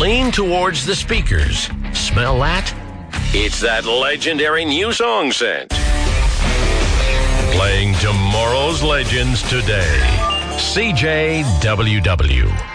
lean towards the speakers. Smell that? It's that legendary new song set. Playing tomorrow's legends today. CJWW.